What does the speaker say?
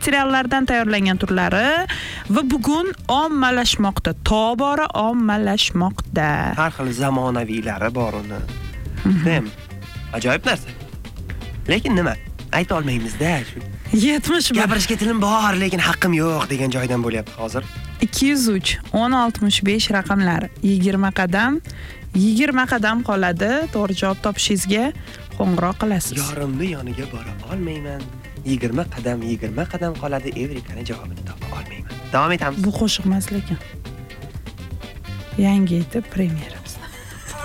seriallardan tayyorlangan turlari va bugun ommalashmoqda, tobora ommalashmoqda. Har xil zamonaviylari bor uni. Ham ajoyib narsa. Lekin nima? Ayta olmaymiz-da shu. 71 Gapirishga tilim bor, lekin haqqim yo'q degan joydan bo'lyapti hozir. 203 1065 raqamlari 20 qadam qoladi. To'g'ri javob topishingizga qo'ng'iroq qilasiz. Yorimni yoniga bora olmayman. 20 qadam qoladi. Evrikani javobini topa olmayman. Davom etamiz. Bu qo'shiq emas lekin. Yangi edi premyera.